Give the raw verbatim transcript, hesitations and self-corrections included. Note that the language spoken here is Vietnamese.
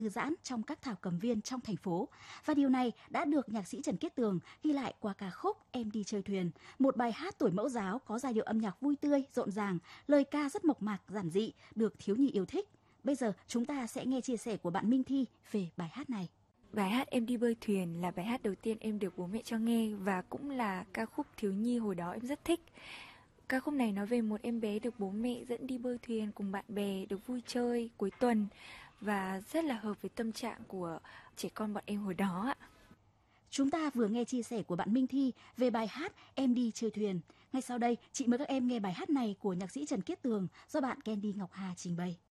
thư giãn trong các thảo cầm viên trong thành phố. Và điều này đã được nhạc sĩ Trần Kiết Tường ghi lại qua ca khúc Em đi chơi thuyền, một bài hát tuổi mẫu giáo có giai điệu âm nhạc vui tươi, rộn ràng, lời ca rất mộc mạc, giản dị, được thiếu nhi yêu thích. Bây giờ chúng ta sẽ nghe chia sẻ của bạn Minh Thi về bài hát này. Bài hát Em đi bơi thuyền là bài hát đầu tiên em được bố mẹ cho nghe và cũng là ca khúc thiếu nhi hồi đó em rất thích. Ca khúc này nói về một em bé được bố mẹ dẫn đi bơi thuyền cùng bạn bè, được vui chơi cuối tuần và rất là hợp với tâm trạng của trẻ con bọn em hồi đó ạ. Chúng ta vừa nghe chia sẻ của bạn Minh Thi về bài hát Em đi chơi thuyền. Ngay sau đây, chị mời các em nghe bài hát này của nhạc sĩ Trần Kiết Tường do bạn Candy Ngọc Hà trình bày.